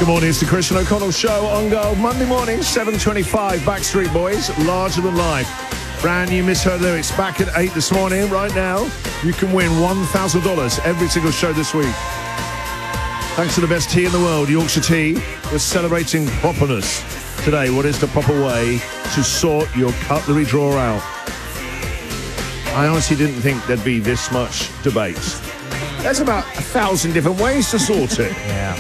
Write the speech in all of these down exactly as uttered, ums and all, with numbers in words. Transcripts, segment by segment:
Good morning, it's the Christian O'Connell Show on Gold. Monday morning, seven twenty-five, Backstreet Boys, Larger Than Life. Brand new Misheard Lyrics, back at eight this morning. Right now, you can win one thousand dollars every single show this week. Thanks to the best tea in the world, Yorkshire Tea. We're celebrating properness today. What is the proper way to sort your cutlery drawer out? I honestly didn't think there'd be this much debate. There's about a thousand different ways to sort it. Yeah.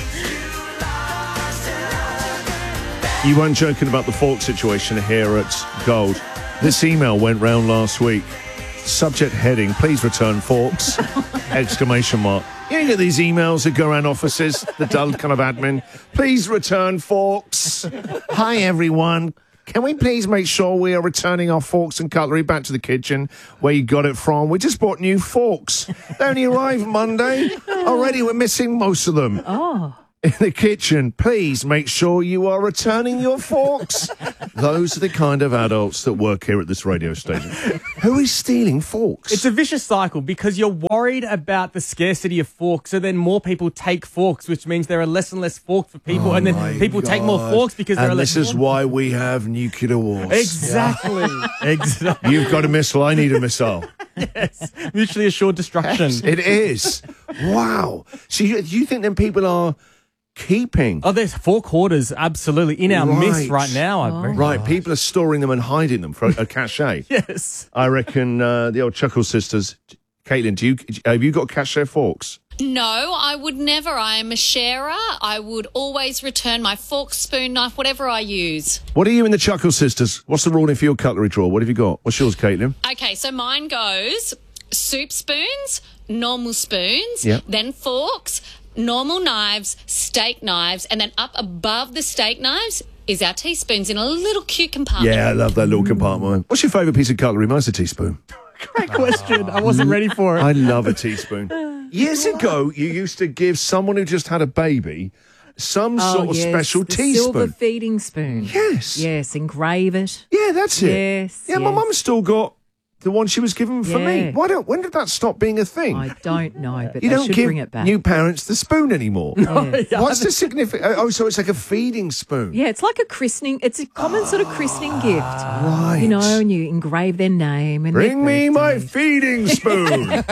You weren't joking about the fork situation here at Gold. This email went round last week. Subject heading, please return forks. Exclamation mark. You know, get these emails that go around offices, the dull kind of admin. Please return forks. Hi, everyone. Can we please make sure we are returning our forks and cutlery back to the kitchen where you got it from? We just bought new forks. They only arrived Monday. Already we're missing most of them. Oh. In the kitchen, please make sure you are returning your forks. Those are the kind of adults that work here at this radio station. Who is stealing forks? It's a vicious cycle because you're worried about the scarcity of forks, so then more people take forks, which means there are less and less forks for people, Oh and then people God. take more forks because there and are less. this is why we have nuclear wars. Exactly. Exactly. You've got a missile, I need a missile. Yes. Mutually assured destruction. Yes, it is. Wow. So you, you think then people are keeping? Oh, there's fork hoarders, absolutely, in our Right. midst right now. I Oh. reckon. Right, people are storing them and hiding them for a, a cachet. Yes. I reckon uh, the old Chuckle sisters. Caitlin, do you have you got cachet forks? No, I would never. I am a sharer. I would always return my fork, spoon, knife, whatever I use. What are you in the Chuckle sisters? What's the ruling for your cutlery drawer? What have you got? What's yours, Caitlin? Okay, so mine goes soup spoons, normal spoons, Yep. then forks, normal knives, steak knives, and then up above the steak knives is our teaspoons in a little cute compartment. Yeah, I love that little compartment. What's your favourite piece of cutlery? Mine's a teaspoon. Great question. I wasn't ready for it. I love a teaspoon. Years ago, you used to give someone who just had a baby some Oh, sort of yes, special the teaspoon. silver feeding spoon. Yes. Yes, engrave it. Yeah, that's it. Yes, Yeah, my yes. mum's still got the one she was given for me. Yeah. Why don't? When did that stop being a thing? I don't know, but you they don't should give bring it back. new parents the spoon anymore. Yes. What's the significance? Oh, so it's like a feeding spoon. Yeah, it's like a christening. It's a common sort of christening gift. Right. You know, and you engrave their name and Bring their me my birthday. feeding spoon.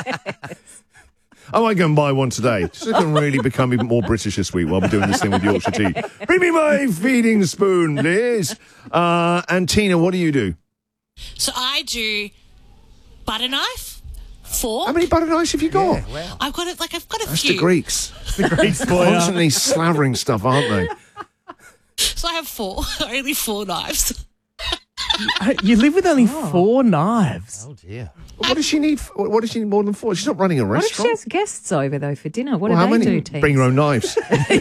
I might go and buy one today. Just so I can really become even more British this week while we're doing this thing with Yorkshire Tea. Bring me my feeding spoon, Liz. Uh, and Tina, what do you do? So I do butter knife, fork. How many butter knives have you got? I've got it like I've got a That's few. the Greeks. The great spoiler. Constantly slavering stuff, aren't they? So I have four, only four knives. You live with only four knives. Oh, dear. What does she need? For, what does she need more than four? She's not running a What if she restaurant. has guests over, though, for dinner? What Well, do how they many? do, Tees? Bring your own knives.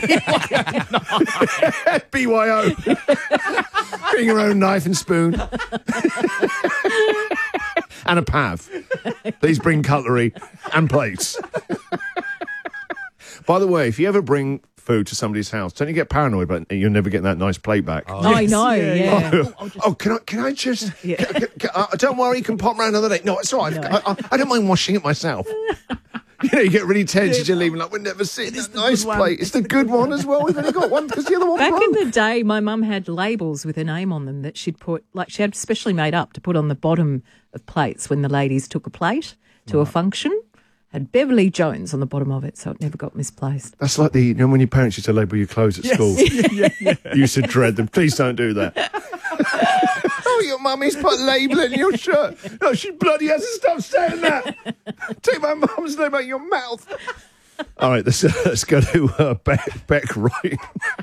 B Y O. Bring your own knife and spoon. And a pav. Please bring cutlery and plates. By the way, if you ever bring food to somebody's house, don't you get paranoid about you'll never get that nice plate back? Oh, I know, Yeah, yeah. Oh, oh, can I? Can I just? Yeah. Can, can, can, uh, don't worry, you can pop round another day. No, it's all right. I, I, I don't mind washing it myself. You know, you get really tense as you're leaving. Like, we'll never see that nice one. plate. It's the good one as well. We've only got one because the other one Back broke. in the day, my mum had labels with her name on them that she'd put, like she had specially made up to put on the bottom of plates when the ladies took a plate to a function. Had Beverly Jones on the bottom of it, so it never got misplaced. That's like the, you know, when your parents used to label your clothes at school. yeah, yeah. You used to dread them. Please don't do that. Oh, your mummy's put a label in your shirt. No, she bloody hasn't stopped saying that. Take my mum's name out of your mouth. All right, let's, uh, let's go to uh, Beck, Beck Wright.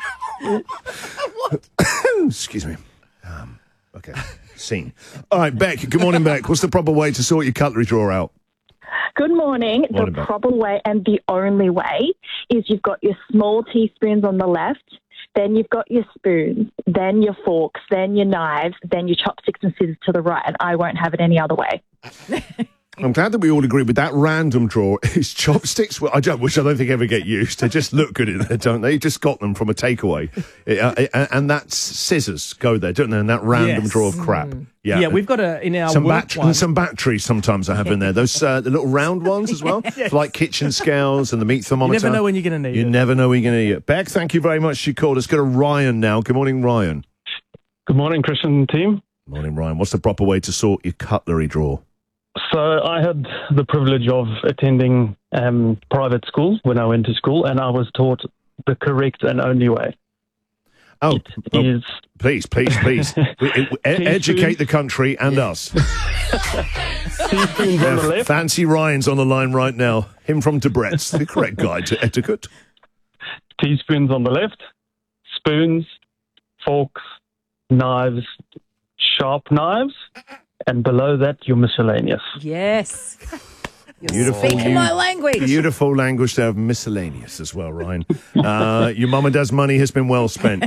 Excuse me. Um, okay, scene. All right, Beck, good morning, Beck. What's the proper way to sort your cutlery drawer out? Good morning. Morning, the Beth. proper way and the only way is you've got your small teaspoons on the left, then you've got your spoons, then your forks, then your knives, then your chopsticks and scissors to the right, and I won't have it any other way. I'm glad that we all agree with that random draw is chopsticks, well, I don't, which I don't think ever get used. They just look good in there, don't they? You just got them from a takeaway. Uh, uh, and that's scissors go there, don't they? And that random Yes. draw of crap. Yeah, Yeah, we've got a in our some work bat- one. and some batteries sometimes I have in there. Those uh, the little round ones as well, Yes. for like kitchen scales and the meat You thermometer. never know when you're going to need You it. never know when you're going to need it. Beck, thank you very much. You called. Let's go to Ryan now. Good morning, Ryan. Good morning, Christian team. Morning, Ryan. What's the proper way to sort your cutlery drawer? So I had the privilege of attending um, private school when I went to school, and I was taught the correct and only way. Oh, oh, Is please, please, please. we, it, e- educate the country and us. teaspoons on the left, Fancy Ryan's on the line right now. Him from Debrett's, the correct guide to etiquette. teaspoons on the left, spoons, forks, knives, sharp knives, and below that, your miscellaneous. Yes. You're Beautiful. speaking You- my language. Beautiful language there of miscellaneous as well, Ryan. Uh, your mum and dad's money has been well spent.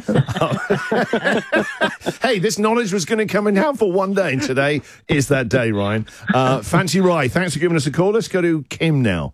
Hey, this knowledge was going to come in helpful one day, and today is that day, Ryan. Uh, Fancy Rye, thanks for giving us a call. Let's go to Kim now.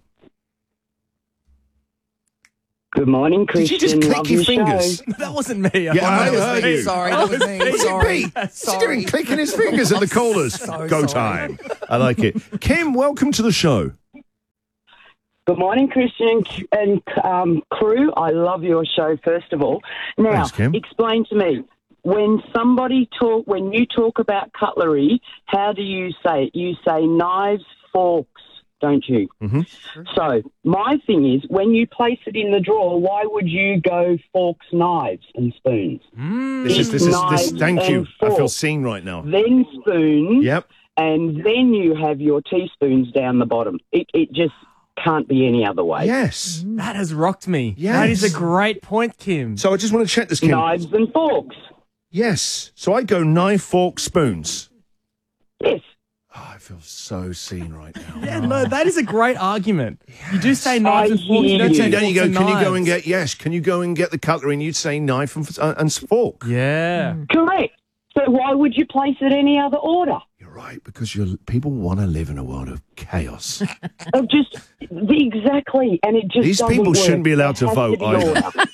Good morning, Did Christian. you just click Love your show. fingers? That wasn't me. Yeah, I heard you. Sorry, that was me. Was it Sorry. Pete? He's Sorry. doing clicking his fingers at the callers. So Go sorry. time. I like it. Kim, welcome to the show. Good morning, Christian and um, crew. I love your show, first of all. Now, Thanks, Kim. explain to me, when somebody talk, when you talk about cutlery, how do you say it? You say knives, forks, don't you? Mm-hmm. So my thing is, when you place it in the drawer, why would you go forks, knives, and spoons? This is, this is, this, Knives thank you. and I feel forks. seen right now. Then spoons, Yep. and then you have your teaspoons down the bottom. It, it just can't be any other way. Yes. That has rocked me. Yes. That is a great point, Kim. So I just want to check this, Kim. Knives and forks. Yes. So I go knife, fork, spoons. Yes. Oh, I feel so seen right now. Yeah, no, that is a great argument. You do say knives I and forks. You hear don't you. say There you forks go. and Can you go knives. and get, yes, can you go and get the cutlery and you'd say knife and, uh, and fork? Yeah. Correct. So why would you place it any other order? You're right, because you're, people want to live in a world of chaos. Of just exactly, and it just These doesn't people work. shouldn't be allowed to It has vote be either. order.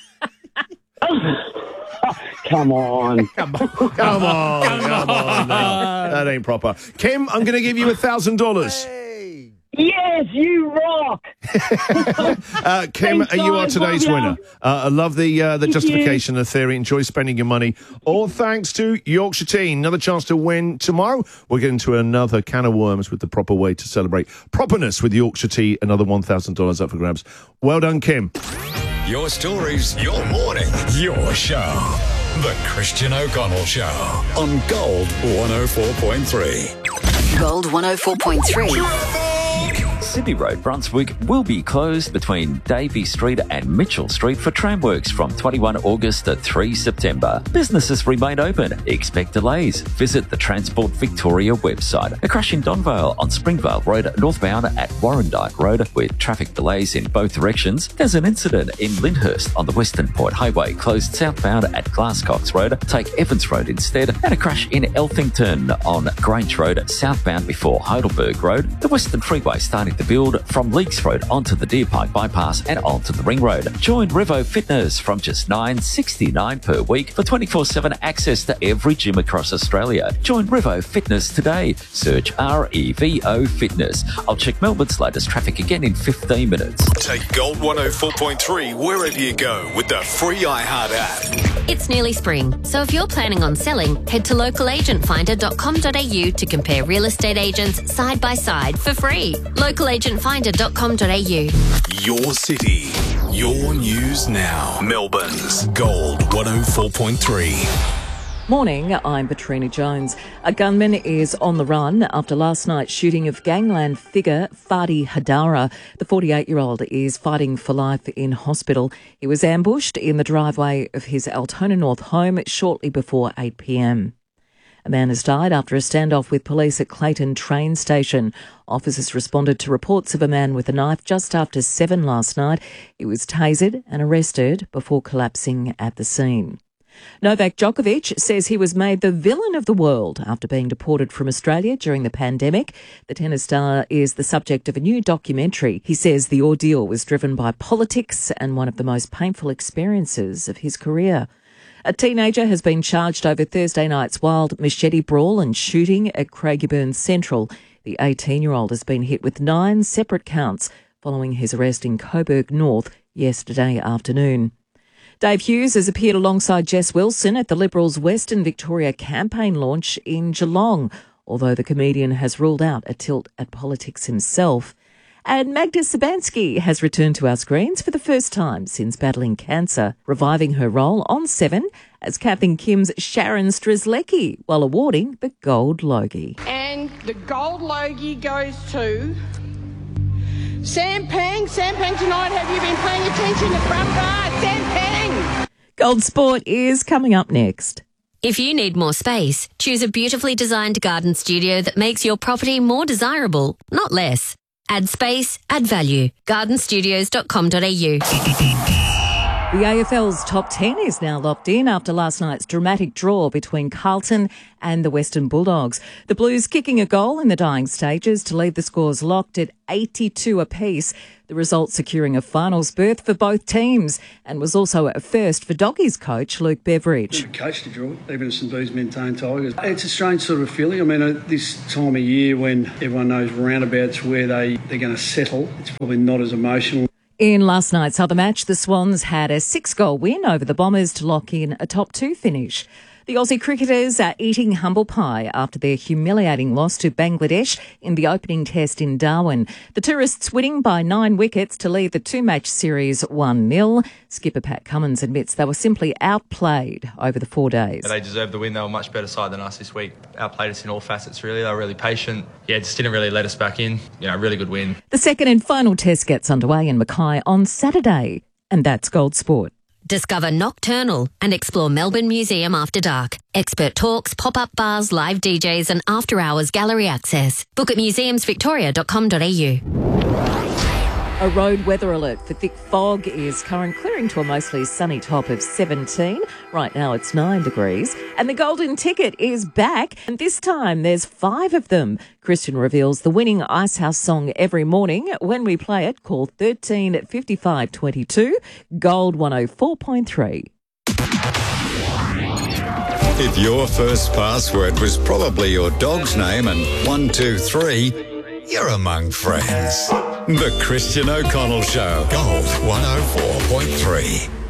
Come on. Come on, come on. now. That ain't proper. Kim, I'm going to give you a thousand dollars. Yes, you rock. Uh, Kim, Thanks, you are guys. today's Love ya. winner. Uh, I love the uh, the Thank justification, the theory. Enjoy spending your money. All thanks to Yorkshire Teen. Another chance to win tomorrow. We'll get into another can of worms with the proper way to celebrate properness with Yorkshire Tea. Another one thousand dollars up for grabs. Well done, Kim. Your stories, your morning, your show. The Christian O'Connell Show on Gold one oh four point three. Gold one oh four point three. Sydney Road, Brunswick, will be closed between Davey Street and Mitchell Street for tramworks from twenty-first of August to the third of September. Businesses remain open. Expect delays. Visit the Transport Victoria website. A crash in Donvale on Springvale Road northbound at Warrandyke Road with traffic delays in both directions. There's an incident in Lyndhurst on the Western Port Highway closed southbound at Glasscox Road. Take Evans Road instead. And a crash in Elthington on Grange Road southbound before Heidelberg Road. The Western Freeway starting to build from Leaks Road onto the Deer Park Bypass and onto the Ring Road. Join Revo Fitness from just nine dollars sixty-nine per week for twenty-four seven access to every gym across Australia. Join Revo Fitness today. Search R E V O Fitness. I'll check Melbourne's latest traffic again in fifteen minutes. Take Gold one oh four point three wherever you go with the free iHeart app. It's nearly spring, so if you're planning on selling, head to local agent finder dot com dot a u to compare real estate agents side by side for free. local agent finder dot com dot a u. Your city, your news now. Melbourne's Gold one oh four point three. Morning, I'm Patrina Jones. A gunman is on the run after last night's shooting of gangland figure Fadi Hadara. The forty-eight-year-old is fighting for life in hospital. He was ambushed in the driveway of his Altona North home shortly before eight p.m. A man has died after a standoff with police at Clayton train station. Officers responded to reports of a man with a knife just after seven last night. He was tasered and arrested before collapsing at the scene. Novak Djokovic says he was made the villain of the world after being deported from Australia during the pandemic. The tennis star is the subject of a new documentary. He says the ordeal was driven by politics and one of the most painful experiences of his career. A teenager has been charged over Thursday night's wild machete brawl and shooting at Craigieburn Central. The eighteen-year-old has been hit with nine separate counts following his arrest in Coburg North yesterday afternoon. Dave Hughes has appeared alongside Jess Wilson at the Liberals' Western Victoria campaign launch in Geelong, although the comedian has ruled out a tilt at politics himself. And Magda Sabansky has returned to our screens for the first time since battling cancer, reviving her role on Seven as Kath and Kim's Sharon Strzelecki while awarding the Gold Logie. And the Gold Logie goes to Sam Pang. Sam Pang tonight, have you been paying attention to front bar? Sam Pang! Gold Sport is coming up next. If you need more space, choose a beautifully designed garden studio that makes your property more desirable, not less. Add space, add value. garden studios dot com dot a u. The A F L's top ten is now locked in after last night's dramatic draw between Carlton and the Western Bulldogs. The Blues kicking a goal in the dying stages to leave the scores locked at eighty-two apiece. The result securing a finals berth for both teams and was also a first for Doggies coach Luke Beveridge. Good coach to draw, even at St Bees Mentone Tigers. It's a strange sort of feeling. I mean, at this time of year when everyone knows roundabouts where they, they're going to settle, it's probably not as emotional. In last night's other match, the Swans had a six-goal win over the Bombers to lock in a top two finish. The Aussie cricketers are eating humble pie after their humiliating loss to Bangladesh in the opening test in Darwin. The tourists winning by nine wickets to lead the two-match series one nil. Skipper Pat Cummins admits they were simply outplayed over the four days. They deserved the win. They were a much better side than us this week. Outplayed us in all facets, really. They were really patient. Yeah, just didn't really let us back in. You know, really good win. The second and final test gets underway in Mackay on Saturday. And that's Gold Sport. Discover Nocturnal and explore Melbourne Museum after dark. Expert talks, pop-up bars, live D Js and after-hours gallery access. Book at museums victoria dot com dot a u. A road weather alert for thick fog is current, clearing to a mostly sunny top of seventeen. Right now it's nine degrees. And the golden ticket is back. And this time there's five of them. Christian reveals the winning Icehouse song every morning. When we play it, call thirteen fifty-five twenty-two, Gold one oh four point three. If your first password was probably your dog's name and one, two, three, you're among friends. The Christian O'Connell Show. Gold one oh four point three.